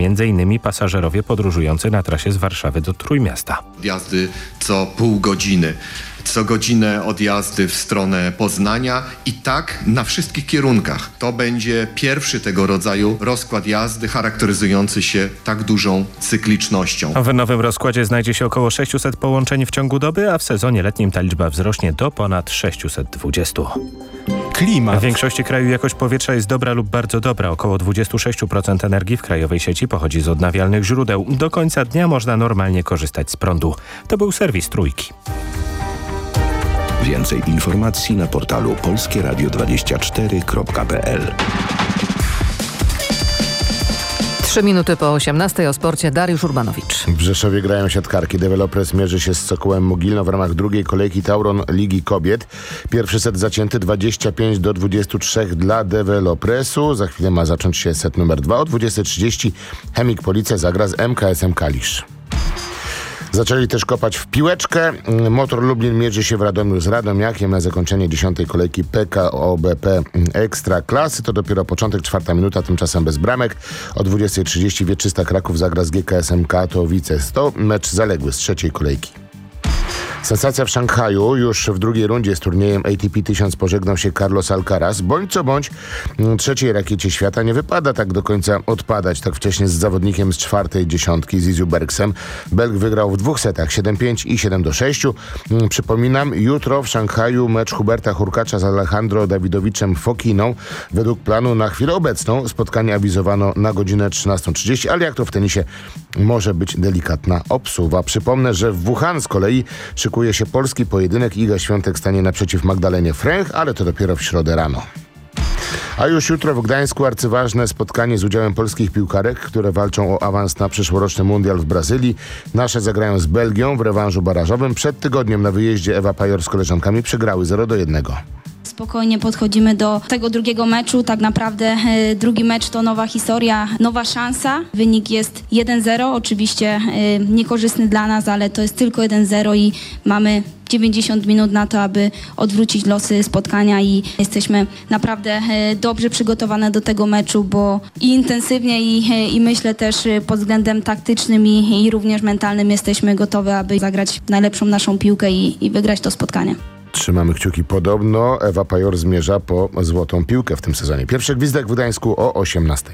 m.in. pasażerowie podróżujący na trasie z Warszawy do Trójmiasta. Wjazdy co pół godziny. Co godzinę odjazdy w stronę Poznania i tak na wszystkich kierunkach. To będzie pierwszy tego rodzaju rozkład jazdy charakteryzujący się tak dużą cyklicznością. W nowym rozkładzie znajdzie się około 600 połączeń w ciągu doby, a w sezonie letnim ta liczba wzrośnie do ponad 620. Klimat. W większości kraju jakość powietrza jest dobra lub bardzo dobra. Około 26% energii w krajowej sieci pochodzi z odnawialnych źródeł. Do końca dnia można normalnie korzystać z prądu. To był serwis Trójki. Więcej informacji na portalu polskieradio24.pl. 3 minuty po 18 o sporcie. Dariusz Urbanowicz. W Rzeszowie grają siatkarki. Developers mierzy się z Sokołem Mogilno w ramach drugiej kolejki Tauron Ligi Kobiet. Pierwszy set zacięty 25-23 dla Developresu. Za chwilę ma zacząć się set numer 2. O 20:30 Chemik Police zagra z MKS-em Kalisz. Zaczęli też kopać w piłeczkę. Motor Lublin mierzy się w Radomiu z Radomiakiem na zakończenie 10. kolejki PKO BP Ekstraklasy. To dopiero początek, 4. minuta, tymczasem bez bramek. O 20:30 Wieczysta Kraków zagra z GKS-em Katowice. To mecz zaległy z 3. kolejki. Sensacja w Szanghaju. Już w drugiej rundzie z turniejem ATP 1000 pożegnał się Carlos Alcaraz. Bądź co bądź, trzeciej rakiecie świata nie wypada tak do końca odpadać tak wcześnie z zawodnikiem z 4. dziesiątki, Ziziu Bergsem. Belg wygrał w 2 setach 7-5 i 7-6. Przypominam, jutro w Szanghaju mecz Huberta Hurkacza z Alejandro Dawidowiczem Fokiną. Według planu na chwilę obecną spotkanie awizowano na godzinę 13:30, ale jak to w tenisie może być delikatna obsuwa. Przypomnę, że w Wuhan z kolei szykuje się polski pojedynek. Iga Świątek stanie naprzeciw Magdalenie Fręch, ale to dopiero w środę rano. A już jutro w Gdańsku arcyważne spotkanie z udziałem polskich piłkarek, które walczą o awans na przyszłoroczny mundial w Brazylii. Nasze zagrają z Belgią w rewanżu barażowym. Przed tygodniem na wyjeździe Ewa Pajor z koleżankami przegrały 0-1. Spokojnie podchodzimy do tego drugiego meczu. Tak naprawdę drugi mecz to nowa historia, nowa szansa. Wynik jest 1-0, oczywiście niekorzystny dla nas, ale to jest tylko 1-0 i mamy 90 minut na to, aby odwrócić losy spotkania i jesteśmy naprawdę dobrze przygotowane do tego meczu, bo i intensywnie i myślę też pod względem taktycznym i również mentalnym jesteśmy gotowi, aby zagrać najlepszą naszą piłkę i wygrać to spotkanie. Trzymamy kciuki. Podobno Ewa Pajor zmierza po złotą piłkę w tym sezonie. Pierwszy gwizdek w Gdańsku o 18:00.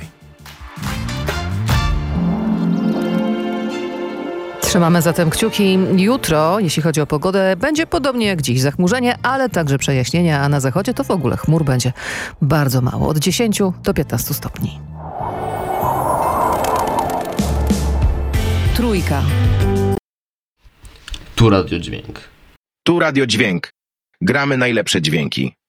Trzymamy zatem kciuki. Jutro, jeśli chodzi o pogodę, będzie podobnie jak dziś. Zachmurzenie, ale także przejaśnienia, a na zachodzie to w ogóle chmur będzie bardzo mało. Od 10 do 15 stopni. Trójka. Tu Radio Dźwięk. Tu Radio Dźwięk. Gramy najlepsze dźwięki.